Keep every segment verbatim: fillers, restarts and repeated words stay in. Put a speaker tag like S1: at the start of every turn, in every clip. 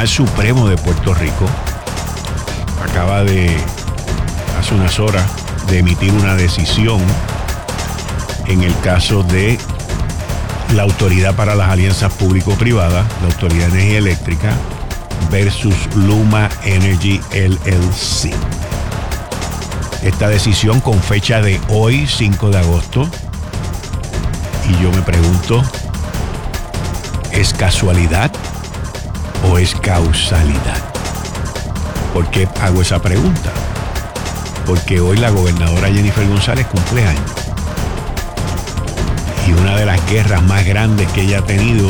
S1: Tribunal Supremo de Puerto Rico acaba de, hace unas horas, de emitir una decisión en el caso de la Autoridad para las Alianzas Público-Privadas, la Autoridad de Energía Eléctrica, versus Luma Energy L L C. Esta decisión con fecha de hoy, cinco de agosto, y yo me pregunto, ¿es casualidad o es causalidad? ¿Por qué hago esa pregunta? Porque hoy la gobernadora Jennifer González cumple años. Y una de las guerras más grandes que ella ha tenido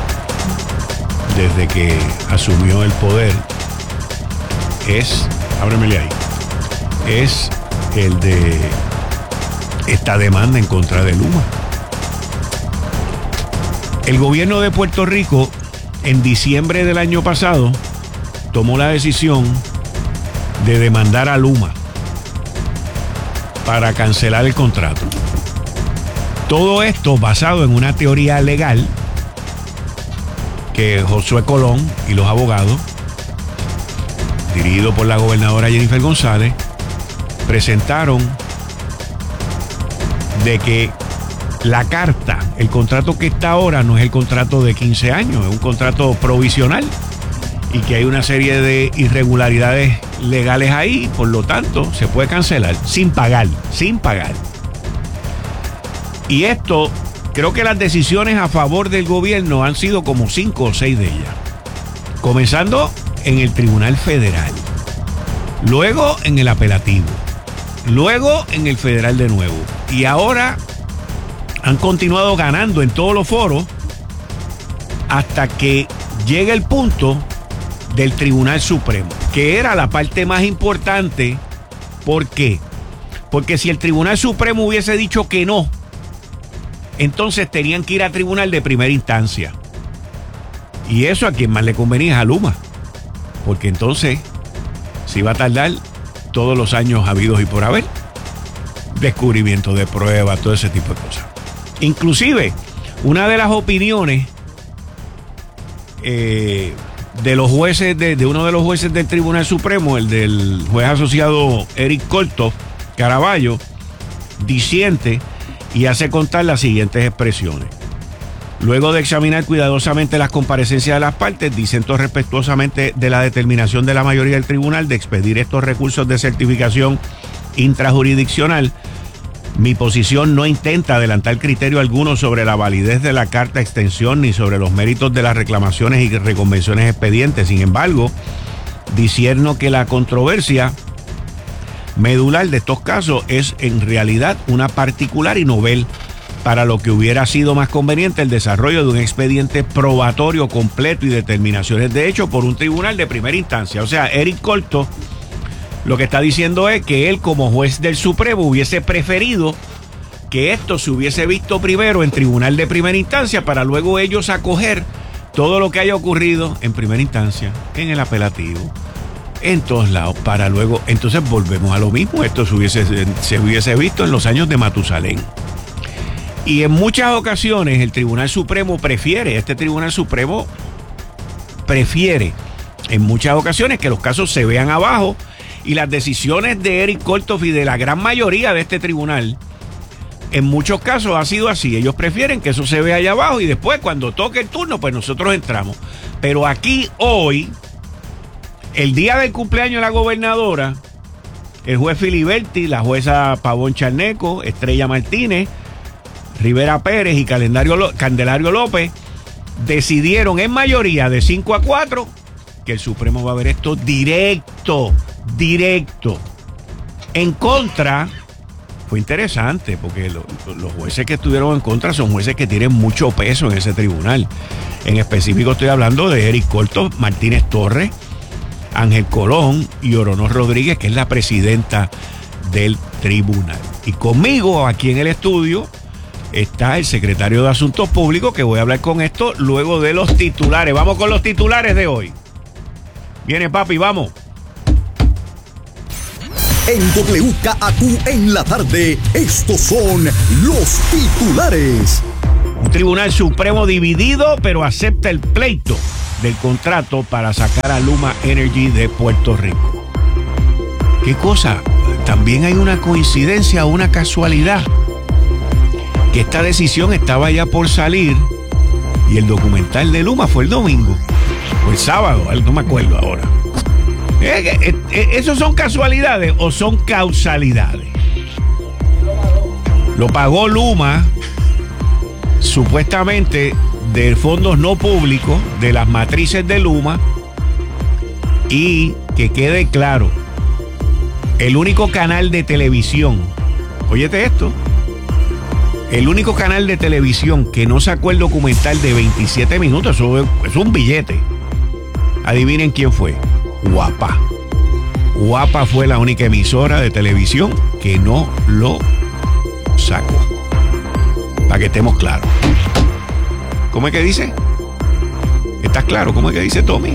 S1: desde que asumió el poder es, ábremele ahí, es el de esta demanda en contra de Luma. El gobierno de Puerto Rico en diciembre del año pasado tomó la decisión de demandar a Luma para cancelar el contrato. Todo esto basado en una teoría legal que Josué Colón y los abogados, dirigido por la gobernadora Jennifer González, presentaron de que la carta, el contrato que está ahora no es el contrato de quince años, es un contrato provisional y que hay una serie de irregularidades legales ahí, por lo tanto se puede cancelar sin pagar, sin pagar. Y esto, creo que las decisiones a favor del gobierno han sido como cinco o seis de ellas. Comenzando en el Tribunal Federal, luego en el apelativo, luego en el federal de nuevo. Y ahora han continuado ganando en todos los foros hasta que llega el punto del Tribunal Supremo, que era la parte más importante. ¿Por qué? Porque si el Tribunal Supremo hubiese dicho que no, entonces tenían que ir a tribunal de primera instancia. Y eso a quien más le convenía es a Luma, porque entonces se iba a tardar todos los años habidos y por haber, descubrimiento de pruebas, todo ese tipo de cosas. Inclusive, una de las opiniones eh, de los jueces, de, de uno de los jueces del Tribunal Supremo, el del juez asociado Eric Kolthoff Caraballo, disiente y hace contar las siguientes expresiones. Luego de examinar cuidadosamente las comparecencias de las partes, disento respetuosamente de la determinación de la mayoría del tribunal de expedir estos recursos de certificación intrajurisdiccional. Mi posición no intenta adelantar criterio alguno sobre la validez de la carta de extensión ni sobre los méritos de las reclamaciones y reconvenciones expedientes. Sin embargo, discierno que la controversia medular de estos casos es en realidad una particular y novel, para lo que hubiera sido más conveniente el desarrollo de un expediente probatorio completo y determinaciones de hecho por un tribunal de primera instancia. O sea, Eric Kolthoff lo que está diciendo es que él, como juez del Supremo, hubiese preferido que esto se hubiese visto primero en tribunal de primera instancia para luego ellos acoger todo lo que haya ocurrido en primera instancia, en el apelativo, en todos lados, para luego, entonces volvemos a lo mismo, esto se hubiese, se hubiese visto en los años de Matusalén. Y en muchas ocasiones el Tribunal Supremo prefiere, este Tribunal Supremo prefiere en muchas ocasiones que los casos se vean abajo, y las decisiones de Eric Kolthoff y de la gran mayoría de este tribunal, en muchos casos ha sido así. Ellos prefieren que eso se vea allá abajo y después cuando toque el turno, pues nosotros entramos. Pero aquí hoy, el día del cumpleaños de la gobernadora, el juez Filiberti, la jueza Pavón Charneco, Estrella Martínez, Rivera Pérez y Calendario, Candelario López decidieron en mayoría de cinco a cuatro que el Supremo va a ver esto directo, directo. En contra, fue interesante porque lo, los jueces que estuvieron en contra son jueces que tienen mucho peso en ese tribunal. En específico estoy hablando de Eric Kolthoff, Martínez Torres, Ángel Colón y Oronor Rodríguez, que es la presidenta del tribunal. Y conmigo aquí en el estudio está el secretario de Asuntos Públicos, que voy a hablar con esto luego de los titulares. Vamos con los titulares de hoy. Viene, papi, vamos.
S2: En W K A Q en la tarde, estos son los titulares.
S1: Un Tribunal Supremo dividido, pero acepta el pleito del contrato para sacar a Luma Energy de Puerto Rico. ¿Qué cosa? También hay una coincidencia, una casualidad, que esta decisión estaba ya por salir y el documental de Luma fue el domingo, o el sábado, no me acuerdo ahora. ¿Esos son casualidades o son causalidades? Lo pagó Luma, supuestamente de fondos no públicos, de las matrices de Luma, y que quede claro, el único canal de televisión, óyete esto, el único canal de televisión que no sacó el documental de veintisiete minutos, eso es, es un billete. Adivinen quién fue. Guapa. Guapa fue la única emisora de televisión que no lo sacó. Para que estemos claros. ¿Cómo es que dice? ¿Estás claro? ¿Cómo es que dice Tommy?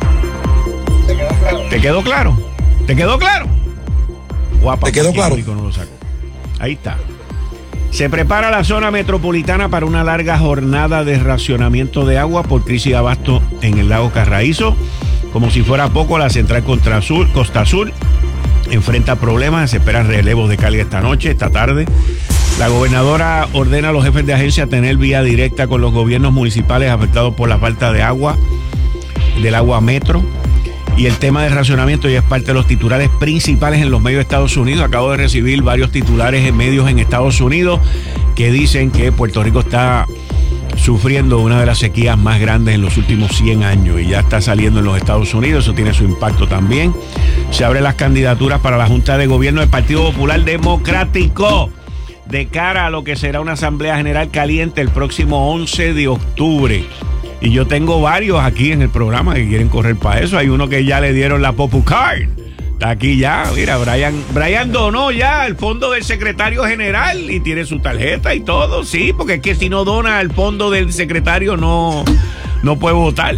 S1: ¿Te quedó claro? ¿Te quedó claro? Guapa.
S3: ¿Te quedó claro?
S1: El único no lo sacó. Ahí está. Se prepara la zona metropolitana para una larga jornada de racionamiento de agua por crisis de abasto en el lago Carraízo. Como si fuera poco, la central Costa Azul, Costa Azul enfrenta problemas. Se esperan relevos de carga esta noche, esta tarde. La gobernadora ordena a los jefes de agencia tener vía directa con los gobiernos municipales afectados por la falta de agua, del agua metro. Y el tema del racionamiento ya es parte de los titulares principales en los medios de Estados Unidos. Acabo de recibir varios titulares en medios en Estados Unidos que dicen que Puerto Rico está sufriendo una de las sequías más grandes en los últimos cien años y ya está saliendo en los Estados Unidos. Eso tiene su impacto también. Se abren las candidaturas para la Junta de Gobierno del Partido Popular Democrático de cara a lo que será una Asamblea General caliente el próximo once de octubre. Y yo tengo varios aquí en el programa que quieren correr para eso. Hay uno que ya le dieron la Popu Card. Está aquí ya, mira, Brian, Brian donó ya el fondo del secretario general y tiene su tarjeta y todo, sí, porque es que si no dona el fondo del secretario no, no puede votar.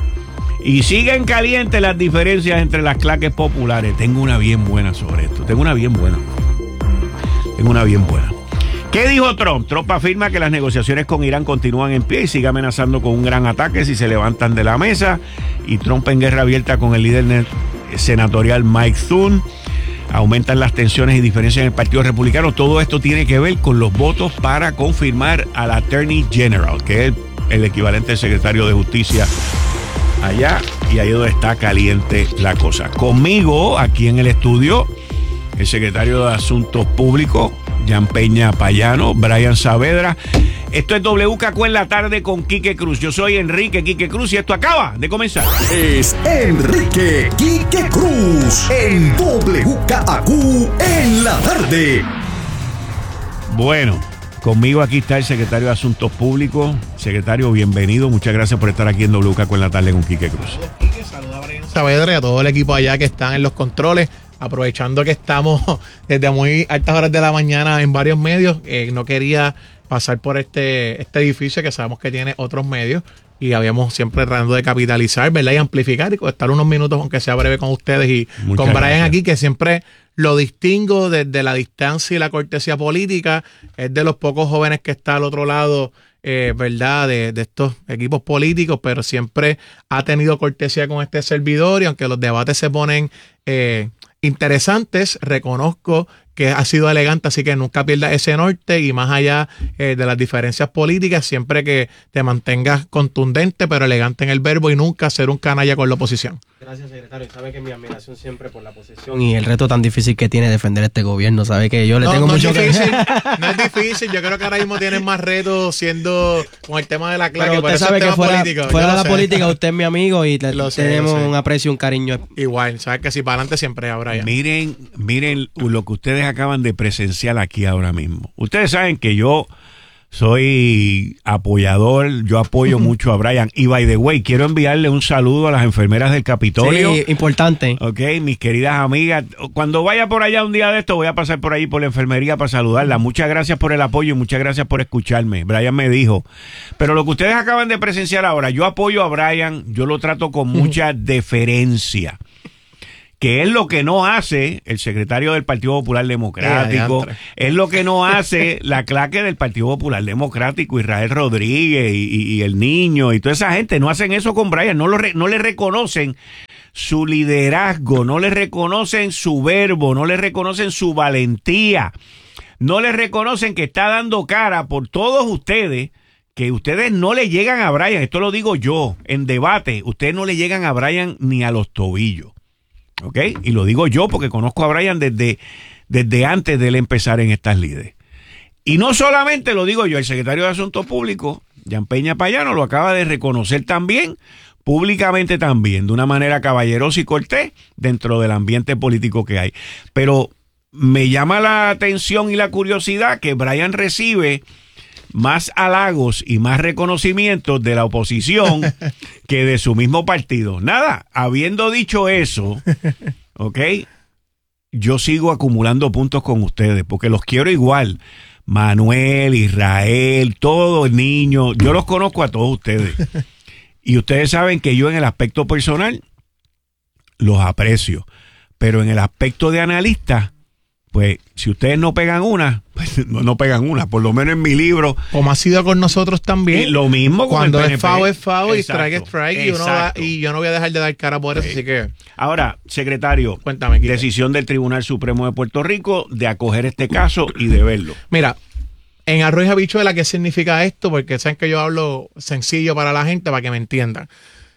S1: Y siguen calientes las diferencias entre las clases populares. Tengo una bien buena sobre esto, tengo una bien buena. Tengo una bien buena. ¿Qué dijo Trump? Trump afirma que las negociaciones con Irán continúan en pie y sigue amenazando con un gran ataque si se levantan de la mesa. Y Trump en guerra abierta con el líder senatorial Mike Thune. Aumentan las tensiones y diferencias en el Partido Republicano. Todo esto tiene que ver con los votos para confirmar al Attorney General, que es el, el equivalente del secretario de Justicia allá. Y ahí es donde está caliente la cosa. Conmigo, aquí en el estudio, el secretario de Asuntos Públicos, Jan Peña Payano, Brian Saavedra. Esto es W K Q en la tarde con Quique Cruz. Yo soy Enrique Quique Cruz y esto acaba de comenzar.
S2: Es Enrique Quique Cruz en W K Q en la tarde.
S1: Bueno, conmigo aquí está el secretario de Asuntos Públicos. Secretario, bienvenido. Muchas gracias por estar aquí en W K Q en la tarde con Quique Cruz.
S4: Saludos a Brian Saavedra y a todo el equipo allá que están en los controles. Aprovechando que estamos desde muy altas horas de la mañana en varios medios, eh, no quería pasar por este, este edificio que sabemos que tiene otros medios y habíamos siempre tratando de capitalizar, ¿verdad? Y amplificar y estar unos minutos, aunque sea breve, con ustedes y Muchas con Brian gracias. Aquí, que siempre lo distingo desde la distancia y la cortesía política. Es de los pocos jóvenes que está al otro lado, eh, ¿verdad? De, de estos equipos políticos, pero siempre ha tenido cortesía con este servidor y aunque los debates se ponen Eh, interesantes, reconozco que ha sido elegante, así que nunca pierdas ese norte y más allá eh, de las diferencias políticas, siempre que te mantengas contundente pero elegante en el verbo y nunca ser un canalla con la oposición.
S5: Gracias, secretario. Sabe que mi admiración siempre por la posición y el reto tan difícil que tiene defender este gobierno. Sabe que yo le no, tengo
S4: no
S5: mucho
S4: es difícil,
S5: que...
S4: No es difícil. Yo creo que ahora mismo tienen más retos siendo con el tema de la clase.
S5: Pero usted sabe que fuera, fuera de la sé. política usted es mi amigo y le, lo tenemos sé, un aprecio, un cariño.
S4: Igual, sabes que si para adelante siempre habrá ya.
S1: Miren, miren lo que ustedes acaban de presenciar aquí ahora mismo. Ustedes saben que yo soy apoyador, yo apoyo mucho a Brian. Y by the way, quiero enviarle un saludo a las enfermeras del Capitolio.
S5: Sí, importante.
S1: Ok, mis queridas amigas. Cuando vaya por allá un día de esto, voy a pasar por ahí por la enfermería para saludarlas. Muchas gracias por el apoyo y muchas gracias por escucharme. Brian me dijo. Pero lo que ustedes acaban de presenciar ahora, yo apoyo a Brian, yo lo trato con mucha deferencia. que es lo que no hace el secretario del Partido Popular Democrático,
S4: Eh,
S1: es lo que no hace la claque del Partido Popular Democrático, Israel Rodríguez y, y, y el niño y toda esa gente. No hacen eso con Brian, no, lo re, no le reconocen su liderazgo, no le reconocen su verbo, no le reconocen su valentía, no le reconocen que está dando cara por todos ustedes, que ustedes no le llegan a Brian. Esto lo digo yo, en debate, ustedes no le llegan a Brian ni a los tobillos. ¿Ok? Y lo digo yo porque conozco a Brian desde, desde antes de él empezar en estas lides. Y no solamente lo digo yo, el secretario de Asuntos Públicos, Jan Peña Payano, lo acaba de reconocer también, públicamente también, de una manera caballerosa y cortés, dentro del ambiente político que hay. Pero me llama la atención y la curiosidad que Brian recibe más halagos y más reconocimientos de la oposición que de su mismo partido. Nada, habiendo dicho eso, ¿ok? Yo sigo acumulando puntos con ustedes porque los quiero igual. Manuel, Israel, todo el niño, yo los conozco a todos ustedes. Y ustedes saben que yo en el aspecto personal los aprecio, pero en el aspecto de analista, pues si ustedes no pegan una, pues no, no pegan una, por lo menos en mi libro.
S4: Como ha sido con nosotros también.
S1: Y lo mismo con
S4: cuando
S1: el
S4: es FAO es FAO y strike es
S1: Exacto,
S4: strike y, uno va,
S1: exacto.
S4: y yo no voy a dejar de dar cara por eso,
S1: Sí.
S4: así que
S1: Ahora, secretario,
S4: cuéntame, Quique.
S1: decisión del Tribunal Supremo de Puerto Rico de acoger este caso y de verlo.
S4: Mira, en arroz y habichuela, ¿qué significa esto? Porque saben que yo hablo sencillo para la gente, para que me entiendan.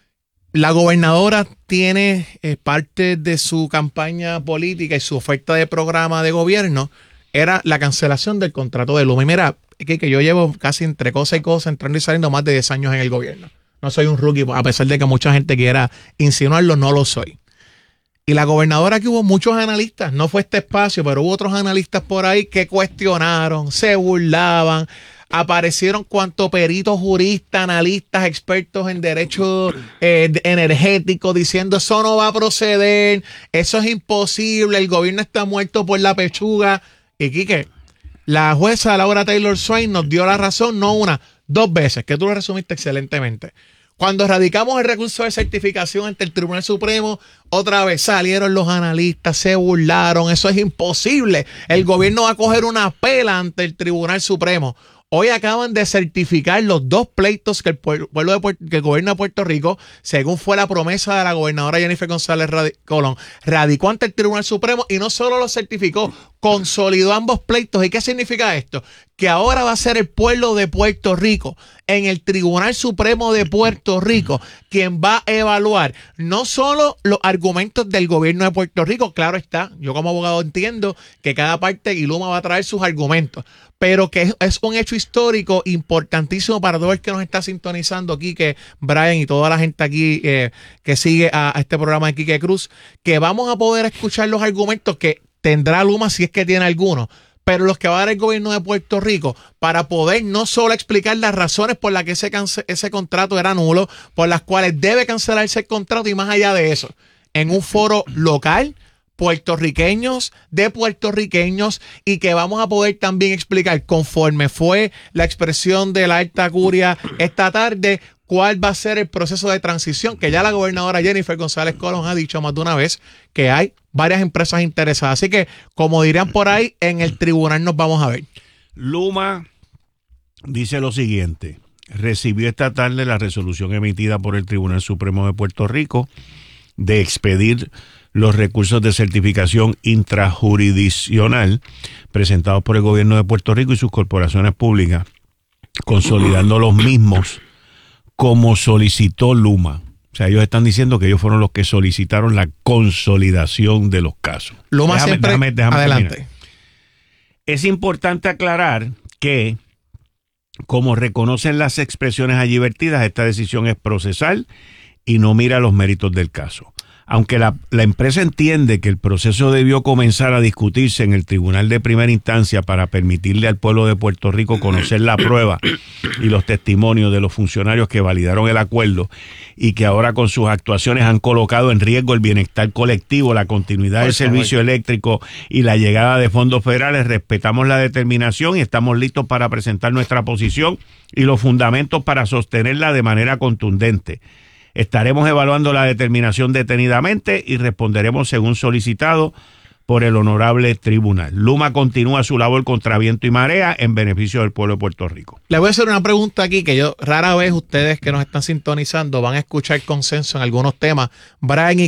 S4: La gobernadora tiene eh, parte de su campaña política y su oferta de programa de gobierno era la cancelación del contrato de Luma. Y mira, que, que yo llevo casi entre cosa y cosa, entrando y saliendo más de diez años en el gobierno. No soy un rookie, a pesar de que mucha gente quiera insinuarlo, no lo soy. Y la gobernadora, que hubo muchos analistas, no fue este espacio, pero hubo otros analistas por ahí que cuestionaron, se burlaban, aparecieron cuanto peritos, juristas, analistas, expertos en derecho eh, energético diciendo eso no va a proceder, eso es imposible, el gobierno está muerto por la pechuga. Y Quique, la jueza Laura Taylor Swain nos dio la razón, no una, dos veces, que tú lo resumiste excelentemente. Cuando radicamos el recurso de certificación ante el Tribunal Supremo, otra vez salieron los analistas, se burlaron, eso es imposible. El gobierno va a coger una pela ante el Tribunal Supremo. Hoy acaban de certificar los dos pleitos que el pueblo de Puerto, que el gobierno de Puerto Rico, según fue la promesa de la gobernadora Jennifer González Radi- Colón, radicó ante el Tribunal Supremo y no solo lo certificó, consolidó ambos pleitos. ¿Y qué significa esto? Que ahora va a ser el pueblo de Puerto Rico, en el Tribunal Supremo de Puerto Rico, quien va a evaluar no solo los argumentos del gobierno de Puerto Rico, claro está, yo como abogado entiendo que cada parte y Luma va a traer sus argumentos, pero que es, es un hecho histórico importantísimo para todo el que nos está sintonizando aquí, que Brian y toda la gente aquí eh, que sigue a, a este programa de Quique Cruz, que vamos a poder escuchar los argumentos que tendrá Luma si es que tiene alguno, pero los que va a dar el gobierno de Puerto Rico para poder no solo explicar las razones por las que ese, cance- ese contrato era nulo, por las cuales debe cancelarse el contrato y más allá de eso, en un foro local, puertorriqueños, de puertorriqueños, y que vamos a poder también explicar, conforme fue la expresión de la alta curia esta tarde, cuál va a ser el proceso de transición, que ya la gobernadora Jennifer González Colón ha dicho más de una vez que hay varias empresas interesadas. Así que, como dirían por ahí, en el tribunal nos vamos a ver.
S1: Luma dice lo siguiente: recibió esta tarde la resolución emitida por el Tribunal Supremo de Puerto Rico de expedir los recursos de certificación intrajurisdiccional presentados por el gobierno de Puerto Rico y sus corporaciones públicas, consolidando los mismos como solicitó Luma. O sea, ellos están diciendo que ellos fueron los que solicitaron la consolidación de los casos.
S4: Luma
S1: Déjame-
S4: siempre...
S1: déjame- déjame
S4: adelante.
S1: terminar. Es importante aclarar que, como reconocen las expresiones allí vertidas, esta decisión es procesal y no mira los méritos del caso. Aunque la, la empresa entiende que el proceso debió comenzar a discutirse en el tribunal de primera instancia para permitirle al pueblo de Puerto Rico conocer la prueba y los testimonios de los funcionarios que validaron el acuerdo y que ahora con sus actuaciones han colocado en riesgo el bienestar colectivo, la continuidad del servicio eléctrico y la llegada de fondos federales, respetamos la determinación y estamos listos para presentar nuestra posición y los fundamentos para sostenerla de manera contundente. Estaremos evaluando la determinación detenidamente y responderemos según solicitado por el honorable tribunal. Luma continúa su labor contra viento y marea en beneficio del pueblo de Puerto Rico.
S4: Le voy a hacer una pregunta aquí que yo rara vez ustedes que nos están sintonizando van a escuchar consenso en algunos temas. Brian y